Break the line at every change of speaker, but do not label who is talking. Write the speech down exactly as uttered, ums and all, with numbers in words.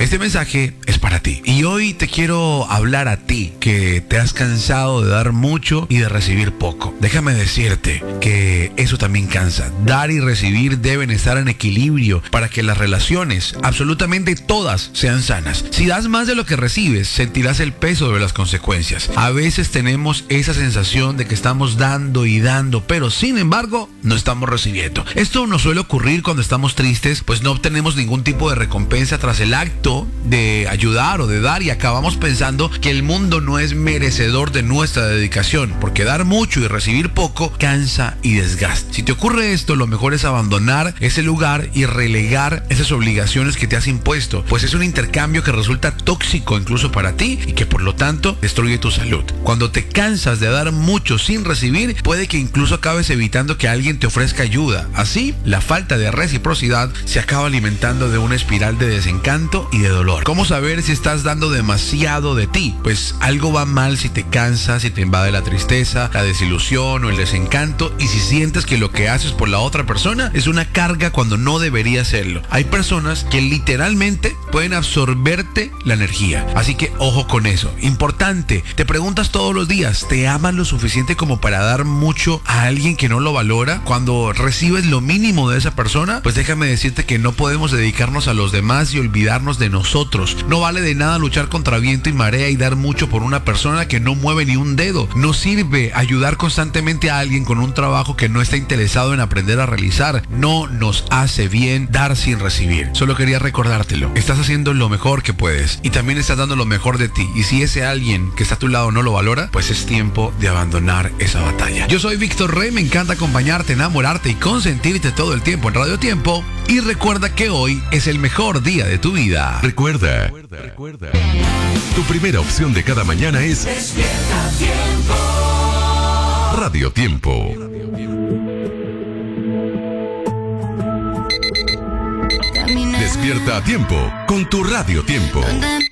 Este mensaje es para ti. Y hoy te quiero hablar a ti que te has cansado de dar mucho y de recibir poco. Déjame decirte que eso también cansa. Dar y recibir deben estar en equilibrio para que las relaciones, absolutamente todas, sean sanas. Si das más de lo que recibes, sentirás el peso de las consecuencias. A veces tenemos esa sensación de que estamos dando y dando, pero sin embargo, no estamos recibiendo. Esto nos suele ocurrir cuando estamos tristes, pues no obtenemos ningún tipo de recompensa tras el acto de ayudar o de dar y acabamos pensando que el mundo no es merecedor de nuestra dedicación, porque dar mucho y recibir poco cansa y desgasta. Si te ocurre esto, lo mejor es abandonar ese lugar y relegar esas obligaciones que te has impuesto, pues es un intercambio que resulta tóxico incluso para ti y que por lo tanto destruye tu salud. Cuando te cansas de dar mucho sin recibir, puede que incluso acabes evitando que alguien te ofrezca ayuda. Así, la falta de reciprocidad se acaba alimentando de una espiral de desencanto y de dolor. ¿Cómo saber si estás dando demasiado de ti? Pues algo va mal si te cansas, si te invade la tristeza, la desilusión o el desencanto, y si sientes que lo que haces por la otra persona es una carga cuando no debería serlo. Hay personas que literalmente pueden absorberte la energía, así que ojo con eso. Importante, te preguntas todos los días, ¿te amas lo suficiente como para dar mucho a alguien que no lo valora? Cuando recibes lo mínimo de esa persona, pues déjame decirte que no podemos dedicarnos a los demás y olvidarnos de nosotros. No vale de nada luchar contra viento y marea y dar mucho por una persona que no mueve ni un dedo. No sirve ayudar constantemente a alguien con un trabajo que no está interesado en aprender a realizar. No nos hace bien dar sin recibir. Solo quería recordártelo. Estás haciendo lo mejor que puedes y también estás dando lo mejor de ti. Y si ese alguien que está a tu lado no lo valora, pues es tiempo de abandonar esa batalla. Yo soy Víctor Rey, me encanta acompañarte, enamorarte y consentirte todo el tiempo en Radio Tiempo. Y recuerda que hoy es el mejor día de tu vida.
Recuerda, recuerda, recuerda. Tu primera opción de cada mañana es Despierta Tiempo. Radio Tiempo. Despierta a tiempo con tu Radio Tiempo.